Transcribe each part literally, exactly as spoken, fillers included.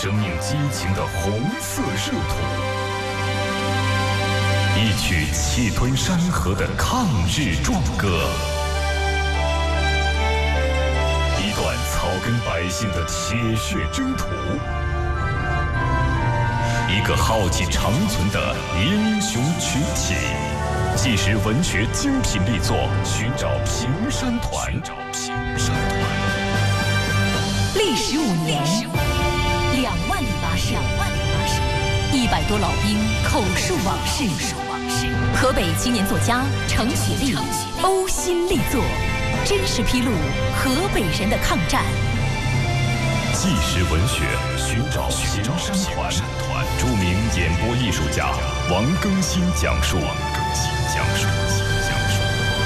生命激情的红色热土，一曲气吞山河的抗日壮歌，一段草根百姓的铁血征途，一个浩气长存的英雄群体。纪实文学精品力作《寻找平山团》。 历时五年，两万里跋涉，一百多老兵口述往事。河北青年作家程雪莉呕心力作，真实披露河北人的抗战。 纪实文学寻找平山团，著名演播艺术家王更新讲述。讲述讲述。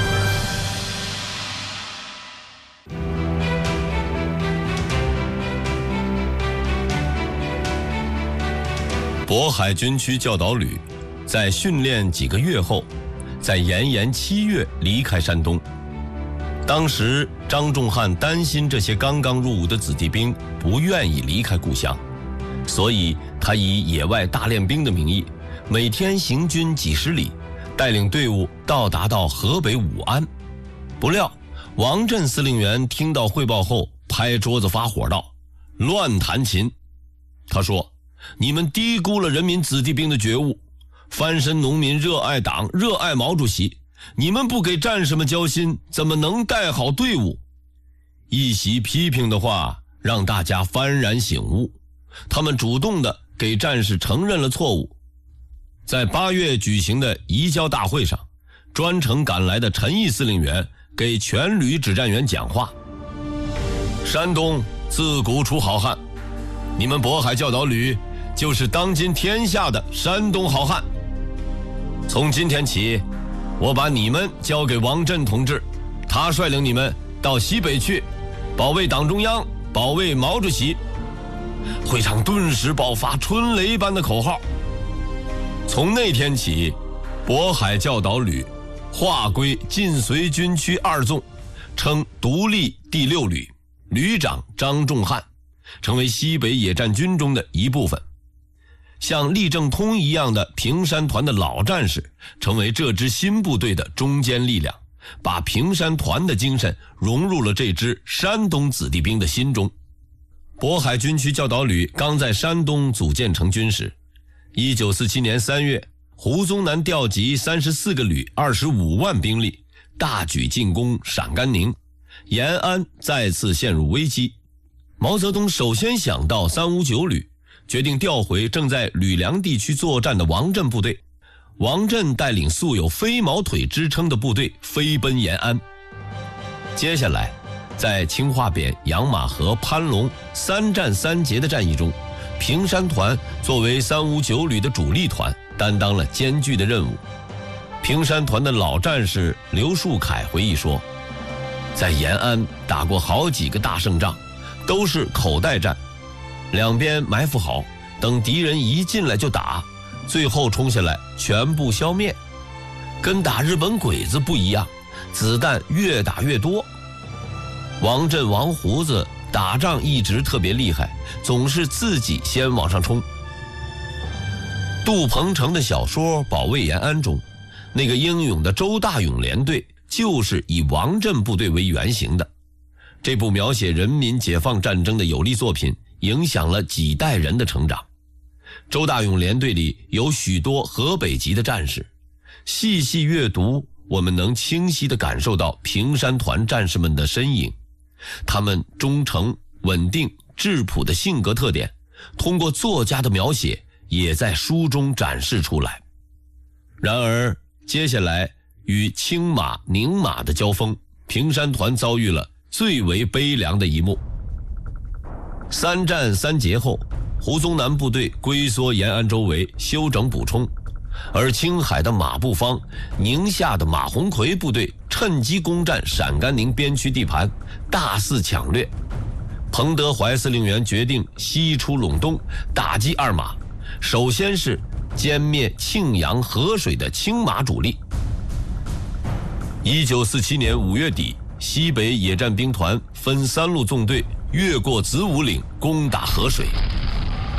渤海军区教导旅在训练几个月后，在炎炎七月离开山东。当时张仲汉担心这些刚刚入伍的子弟兵不愿意离开故乡，所以他以野外大练兵的名义，每天行军几十里，带领队伍到达到河北武安。不料王震司令员听到汇报后，拍桌子发火道：乱弹琴！他说，你们低估了人民子弟兵的觉悟，翻身农民热爱党，热爱毛主席，你们不给战士们交心，怎么能带好队伍？一席批评的话让大家幡然醒悟，他们主动地给战士承认了错误。在八月举行的移交大会上，专程赶来的陈毅司令员给全旅指战员讲话：山东自古出好汉，你们渤海教导旅就是当今天下的山东好汉。从今天起，我把你们交给王震同志，他率领你们到西北去，保卫党中央，保卫毛主席。会场顿时爆发春雷般的口号。从那天起，渤海教导旅划归晋绥军区二纵，称独立第六旅，旅长张仲汉，成为西北野战军中的一部分。像厉正通一样的平山团的老战士，成为这支新部队的中坚力量，把平山团的精神融入了这支山东子弟兵的心中。渤海军区教导旅刚在山东组建成军时，一九四七年三月，胡宗南调集三十四个旅二十五万兵力，大举进攻陕甘宁，延安再次陷入危机。毛泽东首先想到三五九旅，决定调回正在吕梁地区作战的王震部队。王震带领素有飞毛腿之称的部队飞奔延安。接下来在青化扁、养马河、潘龙三战三捷的战役中，平山团作为三五九旅的主力团，担当了艰巨的任务。平山团的老战士刘树凯回忆说，在延安打过好几个大胜仗，都是口袋战，两边埋伏好，等敌人一进来就打，最后冲下来全部消灭。跟打日本鬼子不一样，子弹越打越多。王震王胡子打仗一直特别厉害，总是自己先往上冲。杜鹏程的小说《保卫延安》中，那个英勇的周大勇联队就是以王震部队为原型的。这部描写人民解放战争的有力作品，影响了几代人的成长。周大勇联队里有许多河北籍的战士，细细阅读，我们能清晰地感受到平山团战士们的身影。他们忠诚、稳定、质朴的性格特点，通过作家的描写，也在书中展示出来。然而，接下来与青马、宁马的交锋，平山团遭遇了最为悲凉的一幕。三战三捷后，胡宗南部队龟缩延安周围休整补充，而青海的马步芳、宁夏的马鸿逵部队趁机攻占陕甘宁边区地盘，大肆抢掠。彭德怀司令员决定西出陇东，打击二马，首先是歼灭庆阳、河水的青马主力。一九四七年五月底，西北野战兵团分三路纵队越过子午岭，攻打河水。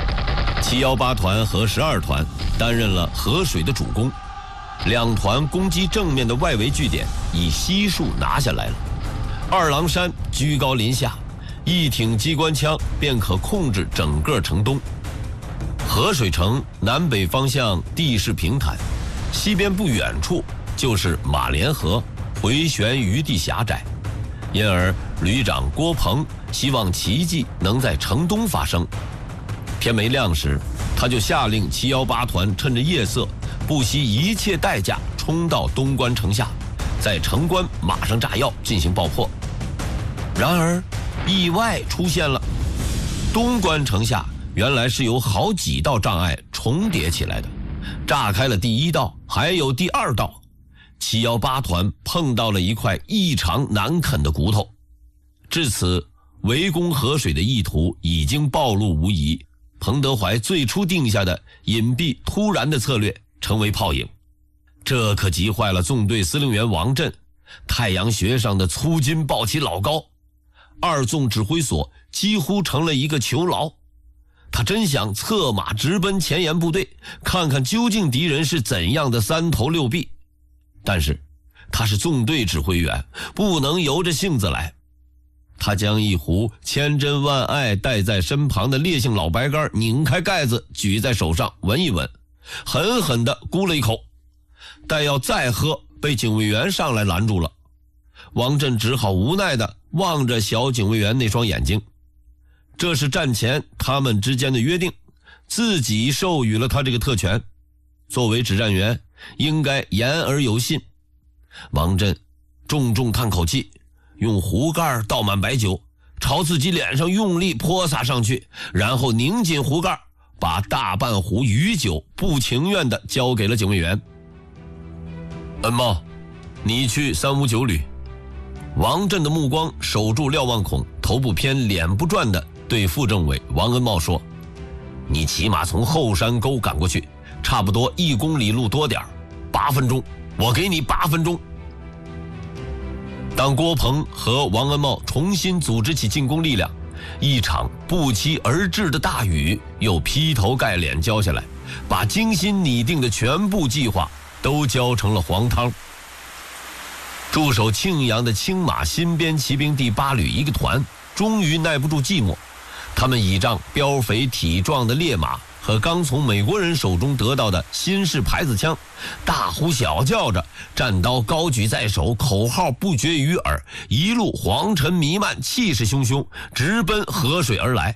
七一八团和十二团担任了河水的主攻，两团攻击正面的外围据点以悉数拿下来了。二郎山居高临下，一挺机关枪便可控制整个城东。河水城南北方向地势平坦，西边不远处就是马连河，回旋余地狭窄，因而旅长郭鹏希望奇迹能在城东发生。天没亮时，他就下令七一八团趁着夜色，不惜一切代价冲到东关城下，在城关码上炸药进行爆破。然而意外出现了，东关城下原来是由好几道障碍重叠起来的，炸开了第一道，还有第二道。七一八团碰到了一块异常难啃的骨头。至此，围攻河水的意图已经暴露无遗。彭德怀最初定下的隐蔽突然的策略成为泡影，这可急坏了纵队司令员王震。太阳穴上的粗筋抱起老高，二纵指挥所几乎成了一个囚牢。他真想策马直奔前沿部队，看看究竟敌人是怎样的三头六臂。但是他是纵队指挥员，不能由着性子来。他将一壶千真万爱带在身旁的烈性老白干拧开盖子，举在手上闻一闻，狠狠地咕了一口，但要再喝，被警卫员上来拦住了。王震只好无奈地望着小警卫员那双眼睛，这是战前他们之间的约定，自己授予了他这个特权，作为指战员应该言而有信。王震重重叹口气，用壶盖倒满白酒，朝自己脸上用力泼洒上去，然后拧紧壶盖，把大半壶余酒不情愿地交给了警卫员。恩茂，你去三五九旅。王震的目光守住瞭望孔，头不偏脸不转地对副政委王恩茂说，你骑马从后山沟赶过去，差不多一公里路多点，八分钟，我给你八分钟。当郭鹏和王恩茂重新组织起进攻力量，一场不期而至的大雨又劈头盖脸浇下来，把精心拟定的全部计划都浇成了黄汤。驻守庆阳的青马新编骑兵第八旅一个团终于耐不住寂寞，他们倚仗膘肥体壮的烈马和刚从美国人手中得到的新式牌子枪，大呼小叫着，战刀高举在手，口号不绝于耳，一路黄尘弥漫，气势汹汹，直奔河水而来。